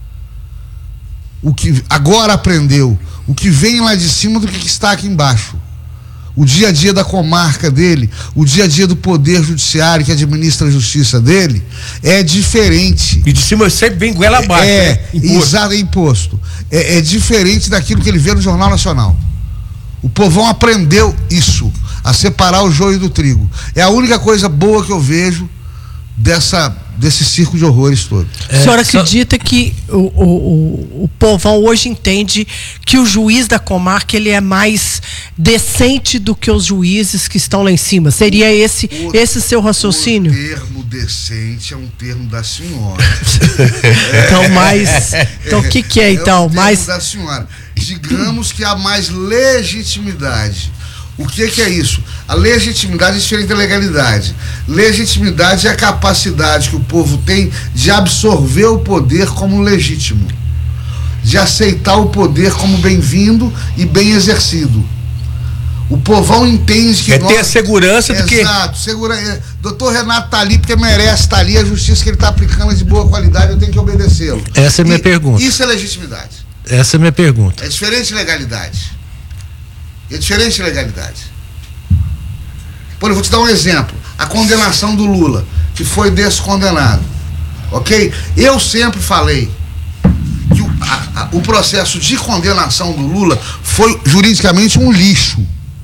o que agora aprendeu, o que vem lá de cima do que está aqui embaixo. O dia a dia da comarca dele, o dia a dia do poder judiciário que administra a justiça dele é diferente. E de cima sempre vem goela abaixo, é, né? Imposto. Exato, é imposto. É, é diferente daquilo que ele vê no Jornal Nacional. O povão aprendeu isso, a separar o joio do trigo. É a única coisa boa que eu vejo dessa, desse circo de horrores todo. É, a senhora acredita só... que o, o, o, o povão hoje entende que o juiz da comarca ele é mais decente do que os juízes que estão lá em cima? Seria esse o, esse seu raciocínio? O termo decente é um termo da senhora. Então, mais... Então, o que que é, então? É um mais... termo da senhora. Digamos que há mais legitimidade. O que que é isso? A legitimidade é diferente da legalidade. Legitimidade é a capacidade que o povo tem de absorver o poder como legítimo, de aceitar o poder como bem-vindo e bem exercido. O povão entende que é nós... ter a segurança do que... Exato, segura... doutor Renato está ali porque merece estar ali, a justiça que ele está aplicando é de boa qualidade, eu tenho que obedecê-lo. Essa é a minha e, pergunta. Isso é legitimidade. Essa é a minha pergunta. É diferente de legalidade. É diferente de legalidade. Por, eu vou te dar um exemplo. A condenação do Lula, que foi descondenado. Ok? Eu sempre falei que o, a, a, o processo de condenação do Lula foi juridicamente um lixo.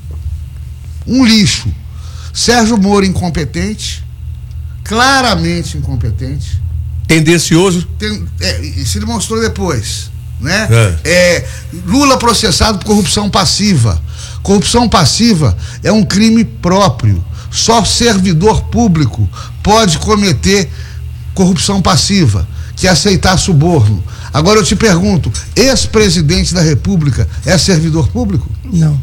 Um lixo. Sérgio Moro incompetente, claramente incompetente. Tendencioso. Tem, é, se demonstrou depois. Né? É. É, Lula processado por corrupção passiva. Corrupção passiva é um crime próprio. Só servidor público pode cometer corrupção passiva, que é aceitar suborno. Agora eu te pergunto, ex-presidente da República é servidor público? Não.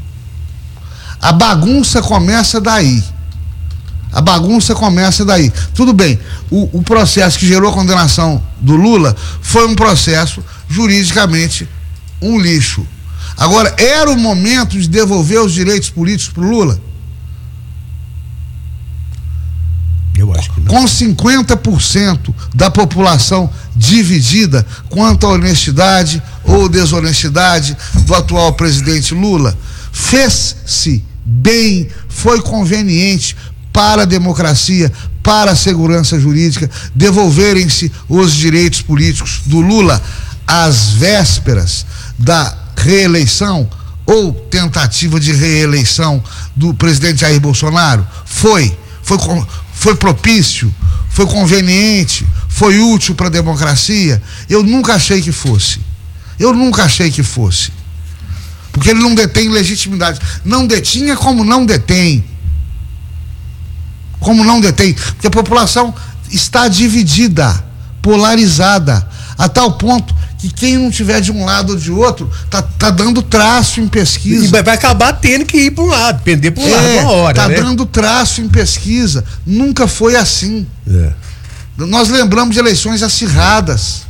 A bagunça começa daí. A bagunça começa daí. Tudo bem, o, o processo que gerou a condenação do Lula foi um processo juridicamente um lixo. Agora, era o momento de devolver os direitos políticos para o Lula? Eu acho que não. Com cinquenta por cento da população dividida quanto à honestidade ou desonestidade do atual presidente Lula, fez-se bem, foi conveniente para a democracia, para a segurança jurídica, devolverem-se os direitos políticos do Lula às vésperas da reeleição ou tentativa de reeleição do presidente Jair Bolsonaro? Foi. Foi, foi propício, foi conveniente, foi útil para a democracia? Eu nunca achei que fosse. Eu nunca achei que fosse. Porque ele não detém legitimidade. Não detinha como não detém. Como não detém. Porque a população está dividida, polarizada, a tal ponto que quem não tiver de um lado ou de outro tá, tá dando traço em pesquisa. E vai, vai acabar tendo que ir para um lado, pender para um é, lado uma hora, tá né? dando traço em pesquisa. Nunca foi assim. É. Nós lembramos de eleições acirradas.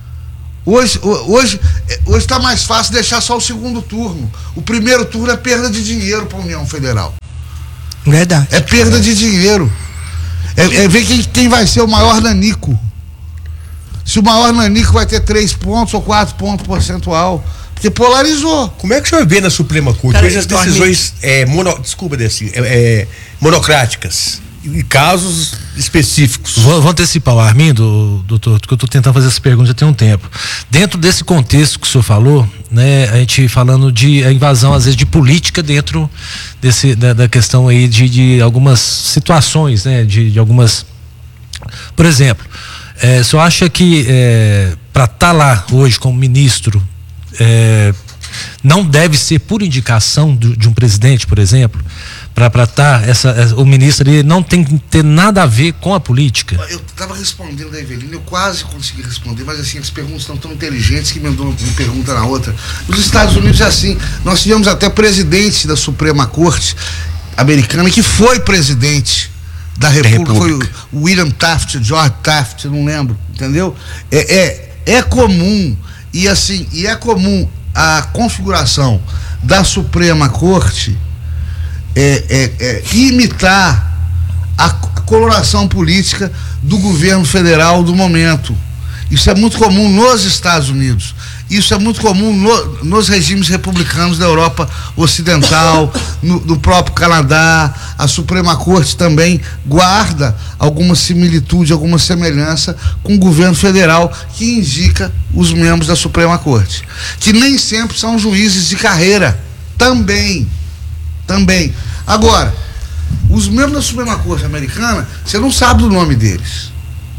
Hoje hoje hoje está mais fácil deixar só o segundo turno. O primeiro turno é perda de dinheiro para a União Federal. Verdade. É perda é. de dinheiro. É, é ver quem, quem vai ser o maior nanico. Se o maior nanico vai ter três pontos ou quatro pontos percentual. Porque polarizou. Como é que o senhor vê na Suprema Corte hoje as decisões é, mono, desculpa, desse, é, é, monocráticas? Em casos específicos. Vou, vou antecipar o Armindo, doutor, porque eu estou tentando fazer essa pergunta já tem um tempo. Dentro desse contexto que o senhor falou, né, a gente falando de a invasão, às vezes, de política dentro desse, da, da questão aí de, de algumas situações, né, de, de algumas. Por exemplo, é, o senhor acha que é, para estar tá lá hoje como ministro, é, não deve ser por indicação do, de um presidente, por exemplo? Para estar, essa, essa, o ministro ali não tem que ter nada a ver com a política? Eu estava respondendo da Evelina, eu quase consegui responder, mas assim, as perguntas estão tão inteligentes que me mandam uma pergunta na outra. Nos Estados Unidos é assim, nós tivemos até presidente da Suprema Corte americana que foi presidente da República, República. Foi o William Taft, George Taft, não lembro, entendeu? É, é, é comum, e assim, e é comum a configuração da Suprema Corte É, é, é, imitar a, a coloração política do governo federal do momento. Isso é muito comum nos Estados Unidos. Isso é muito comum no, nos regimes republicanos da Europa Ocidental, no, no próprio Canadá. A Suprema Corte também guarda alguma similitude, alguma semelhança com o governo federal que indica os membros da Suprema Corte, que nem sempre são juízes de carreira. Também. Também. Agora, os membros da Suprema Corte americana, você não sabe do nome deles.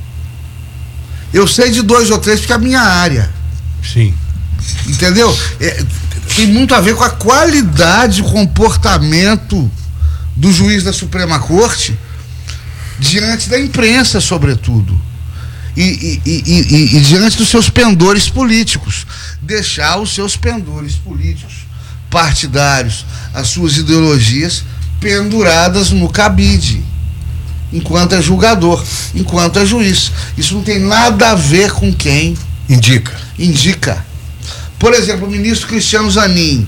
Eu sei de dois ou três porque é a minha área. Sim. Entendeu? É, tem muito a ver com a qualidade, o comportamento do juiz da Suprema Corte diante da imprensa, sobretudo. E, e, e, e, e diante dos seus pendores políticos. Deixar os seus pendores políticos partidários, as suas ideologias penduradas no cabide, enquanto é julgador, enquanto é juiz. Isso não tem nada a ver com quem indica. Indica. Por exemplo, o ministro Cristiano Zanin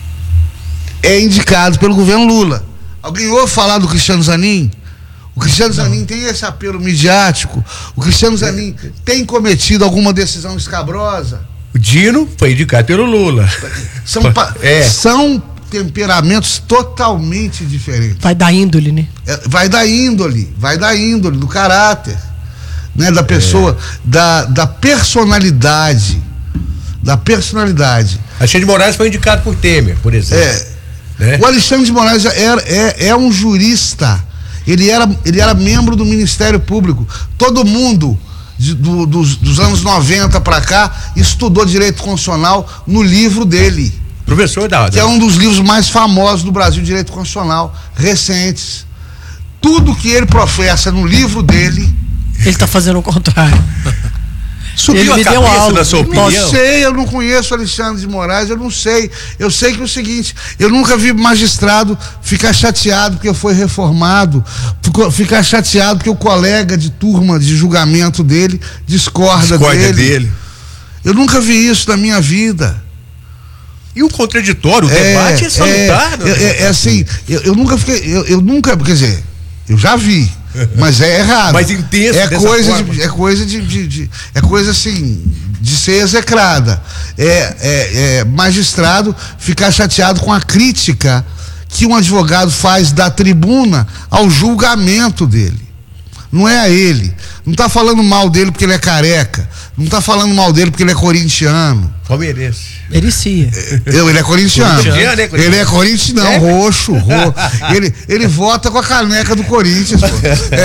é indicado pelo governo Lula. Alguém ouve falar do Cristiano Zanin? O Cristiano não. Zanin tem esse apelo midiático? O Cristiano Zanin tem cometido alguma decisão escabrosa? O Dino foi indicado pelo Lula. São, é. são temperamentos totalmente diferentes. Vai da índole, né? É, vai da índole, vai da índole, do caráter, né? Da pessoa, é. da, da personalidade. Da personalidade. Alexandre de Moraes foi indicado por Temer, por exemplo. É. Né? O Alexandre de Moraes era, é, é um jurista. Ele era, ele era membro do Ministério Público. Todo mundo De, do, dos, dos anos noventa para cá, estudou direito constitucional no livro dele. Professor da, da... Que é um dos livros mais famosos do Brasil, direito constitucional, recentes. Tudo que ele professa no livro dele, ele está fazendo o contrário. Subiu ele a me cabeça deu aula. Da sua opinião? Não sei, eu não conheço Alexandre de Moraes, eu não sei. Eu sei que é o seguinte, eu nunca vi magistrado ficar chateado porque foi reformado, ficar chateado porque o colega de turma de julgamento dele discorda, discorda dele. dele. Eu nunca vi isso na minha vida. E o contraditório, o é, debate é salutar. É, é, é assim, eu, eu nunca fiquei, eu, eu nunca, quer dizer, eu já vi. Mas é errado. Mas intenso é coisa de, é coisa de, de, de é coisa assim de ser execrada. É, é, é magistrado ficar chateado com a crítica que um advogado faz da tribuna ao julgamento dele. não é a ele. Não tá falando mal dele porque ele é careca. Não tá falando mal dele porque ele é corintiano. Palmeirense. Merecia. Eu, ele é corintiano. Corintiano, é Ele é corintiano, não, é? roxo, roxo. Ele, ele vota com a caneca do Corinthians, pô.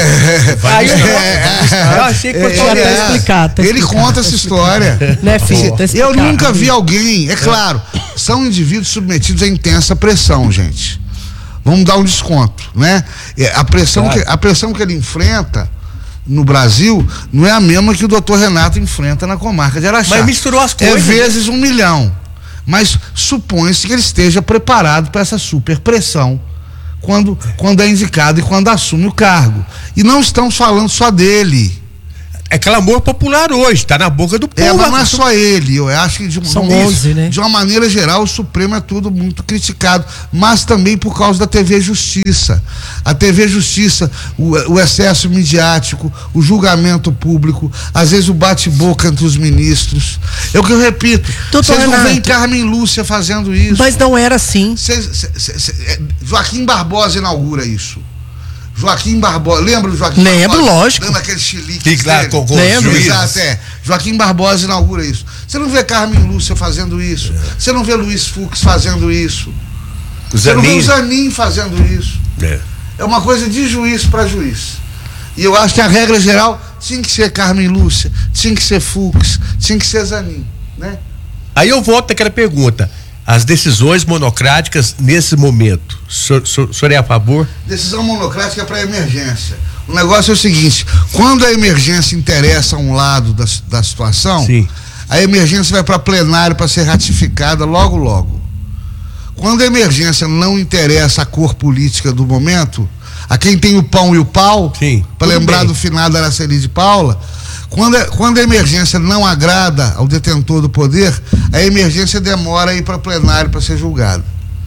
É, Vai, é, é, eu achei que é, fosse é, tá explicado, tá Ele explicado, conta essa história. Né, filho? Tá Eu nunca vi alguém, é claro, são indivíduos submetidos a intensa pressão, gente. Vamos dar um desconto, né? A pressão, claro. que, a pressão que ele enfrenta no Brasil não é a mesma que o doutor Renato enfrenta na comarca de Araxá. Mas misturou as coisas. É vezes um milhão. Mas supõe-se que ele esteja preparado para essa super pressão quando, quando é indicado e quando assume o cargo. E não estamos falando só dele. É clamor popular hoje, tá na boca do povo. É, mas não é só ele. Eu acho que de, São isso, onze, né? de uma maneira geral o Supremo é tudo muito criticado, mas também por causa da T V Justiça. A T V Justiça, o, o excesso midiático, o julgamento público, às vezes o bate-boca entre os ministros. É o que eu repito. Doutor Vocês não veem Carmen Lúcia fazendo isso. Mas não era assim. Cês, cê, cê, cê, Joaquim Barbosa inaugura isso. Joaquim Barbosa, lembra do Joaquim Lembro, Barbosa? lógico. Dando aquele chilique Fique lá com, com Lembro. Exato, é. Joaquim Barbosa inaugura isso. Você não vê Carmen Lúcia fazendo isso. Você é. não vê Luiz Fux fazendo isso. Você não vê o Zanin fazendo isso. É. é uma coisa de juiz para juiz. E eu acho que a regra geral tinha que ser Carmen Lúcia, tinha que ser Fux, tinha que ser Zanin, né? Aí eu volto àquela pergunta. As decisões monocráticas nesse momento, o senhor, o senhor é a favor? Decisão monocrática para emergência. O negócio é o seguinte: quando a emergência interessa a um lado da, da situação, Sim. a emergência vai para plenário para ser ratificada logo, logo. Quando a emergência não interessa a cor política do momento, a quem tem o pão e o pau, para lembrar bem. do finado Araceli de Paula, Quando a, quando a emergência não agrada ao detentor do poder, a emergência demora a ir para plenário para ser julgado.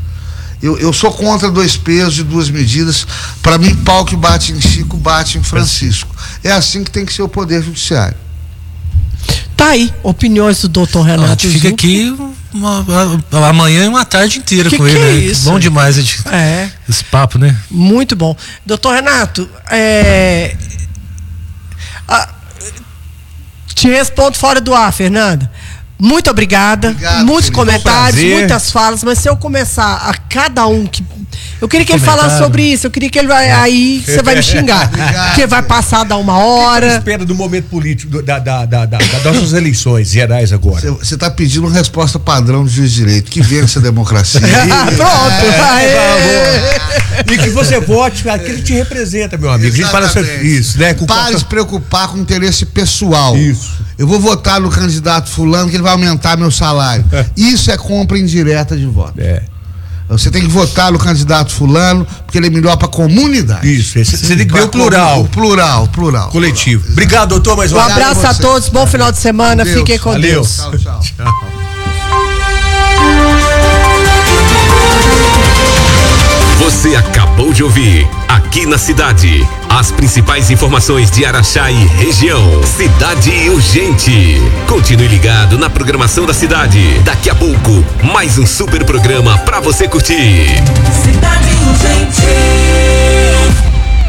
Eu, eu sou contra dois pesos e duas medidas. Para mim, pau que bate em Chico, bate em Francisco. É assim que tem que ser o Poder Judiciário. Tá aí, opiniões do doutor Renato. A gente fica aqui uma, uma, amanhã e uma tarde inteira que com que ele. É né? isso? Bom demais gente, é. esse papo, né? Muito bom. Doutor Renato, é... A... te respondo fora do ar, Fernanda. Muito obrigada. Obrigado, Muitos querido. comentários, muitas falas, mas se eu começar a cada um que. Eu queria que ele falasse sobre isso, eu queria que ele vai. Aí você vai me xingar. Obrigado, porque vai passar a dar uma hora. O que você espera do momento político da, da, da, da, das nossas eleições gerais agora? Você está pedindo uma resposta padrão do juiz de direito, que vença a democracia. Pronto! É, e que você vote aquele que te representa, meu amigo. Exatamente. A gente fala sobre isso, né? Com Pare de se preocupar com o interesse pessoal. Isso. Eu vou votar no candidato fulano que ele vai aumentar meu salário. Isso é compra indireta de voto. É. Você tem que votar no candidato fulano porque ele é melhor para a comunidade. Isso, você tem que ver o plural. O plural, plural. Coletivo. Plural. Obrigado, doutor, mais uma vez. Um abraço a todos, bom final de semana, Deus. Fiquem com Valeu. Deus. Tchau, tchau. Tchau. Você acabou de ouvir Aqui na Cidade as principais informações de Araxá e região. Cidade Urgente. Continue ligado na programação da cidade. Daqui a pouco, mais um super programa pra você curtir. Cidade Urgente.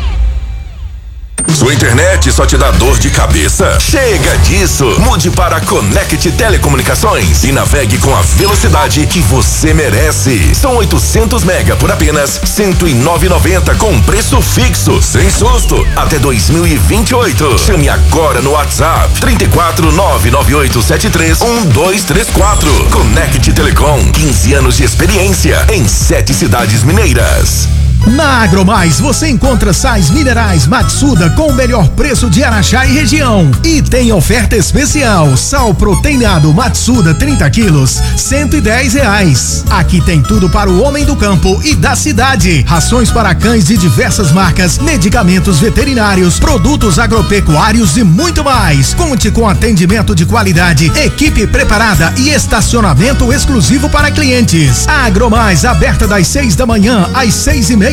Sua internet só te dá dor de cabeça? Chega disso! Mude para a Conect Telecomunicações e navegue com a velocidade que você merece. São oitocentos mega por apenas cento e nove reais e noventa centavos com preço fixo, sem susto, até dois mil e vinte e oito. Chame agora no WhatsApp trinta e quatro, nove nove oito sete três, um dois três quatro. Conect Telecom, quinze anos de experiência em sete cidades mineiras. Na Agromais você encontra sais minerais Matsuda com o melhor preço de Araxá e região. E tem oferta especial: sal proteinado Matsuda trinta quilos, cento e dez reais. Aqui tem tudo para o homem do campo e da cidade: rações para cães de diversas marcas, medicamentos veterinários, produtos agropecuários e muito mais. Conte com atendimento de qualidade, equipe preparada e estacionamento exclusivo para clientes. A Agromais, aberta das seis da manhã às seis e meia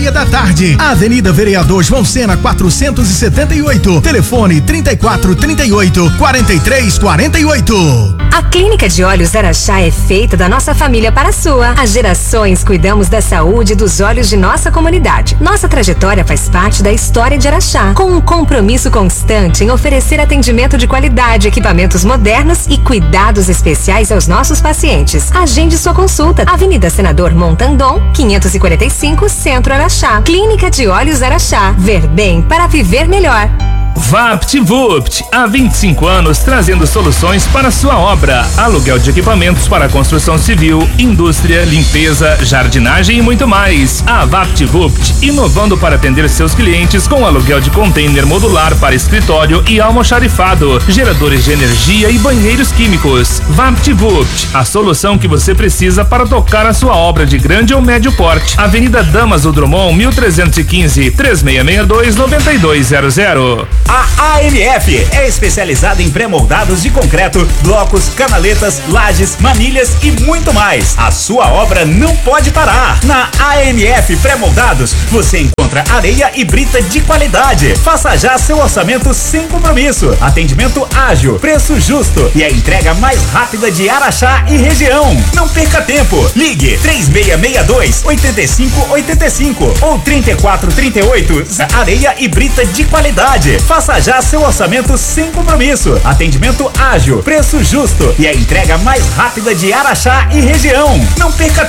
meia da tarde. Avenida Vereador João Sena, quatrocentos e setenta e oito. Telefone trinta e quatro, trinta e oito, quarenta e três, quarenta e oito. A Clínica de Olhos Araxá é feita da nossa família para a sua. Há gerações cuidamos da saúde dos olhos de nossa comunidade. Nossa trajetória faz parte da história de Araxá, com um compromisso constante em oferecer atendimento de qualidade, equipamentos modernos e cuidados especiais aos nossos pacientes. Agende sua consulta. Avenida Senador Montandon, quinhentos e quarenta e cinco, Centro Araxá. Clínica de Olhos Araxá. Ver bem para viver melhor. VaptVupt, há vinte e cinco anos trazendo soluções para sua obra. Aluguel de equipamentos para construção civil, indústria, limpeza, jardinagem e muito mais. A VaptVupt, inovando para atender seus clientes com aluguel de container modular para escritório e almoxarifado, geradores de energia e banheiros químicos. VaptVupt, a solução que você precisa para tocar a sua obra de grande ou médio porte. Avenida Damas do Drummond, mil trezentos e quinze, três seis seis dois, nove dois zero zero. A A M F é especializada em pré-moldados de concreto, blocos, canaletas, lajes, manilhas e muito mais. A sua obra não pode parar. Na A M F Pré-Moldados, você encontra areia e brita de qualidade. Faça já seu orçamento sem compromisso. Atendimento ágil, preço justo e a entrega mais rápida de Araxá e região. Não perca tempo. Ligue três seis seis dois, oito cinco oito cinco ou trinta e quatro, trinta e oito. Areia e brita de qualidade. Faça já seu orçamento sem compromisso. Atendimento ágil, preço justo e a entrega mais rápida de Araxá e região. Não perca